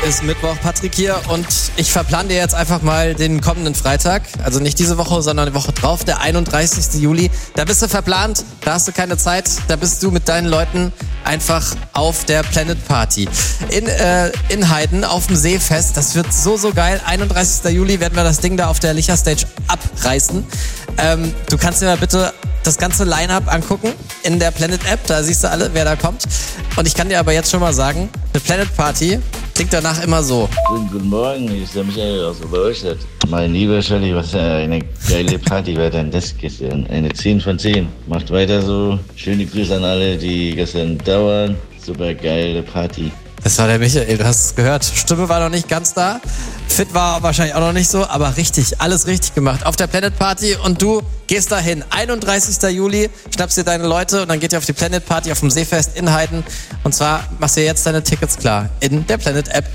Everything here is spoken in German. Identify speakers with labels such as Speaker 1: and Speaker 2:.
Speaker 1: Ist Mittwoch, Patrick hier und ich verplane dir jetzt einfach mal den kommenden Freitag, also nicht diese Woche, sondern die Woche drauf, der 31. Juli. Da bist du verplant, da hast du keine Zeit, da bist du mit deinen Leuten einfach auf der Planet Party in Heiden auf dem Seefest. Das wird so geil. 31. Juli werden wir das Ding da auf der Licher-Stage abreißen. Du kannst dir mal bitte das ganze Line-Up angucken in der Planet App, da siehst du alle, wer da kommt. Und ich kann dir aber jetzt schon mal sagen, eine Planet Party klingt danach immer so.
Speaker 2: Guten Morgen, hier ist der Michael aus Oberstadt. Mein lieber Scholli, was eine geile Party war denn das gestern. Eine 10 von 10. Macht weiter so. Schöne Grüße an alle, die gestern dauern. Super geile Party.
Speaker 1: Das war der Michael, du hast es gehört. Stimme war noch nicht ganz da. Fit war wahrscheinlich auch noch nicht so, aber richtig, alles richtig gemacht. Auf der Planet Party und du gehst dahin. 31. Juli, schnappst dir deine Leute und dann geht ihr auf die Planet Party auf dem Seefest in Heiden. Und zwar machst du jetzt deine Tickets klar in der Planet App.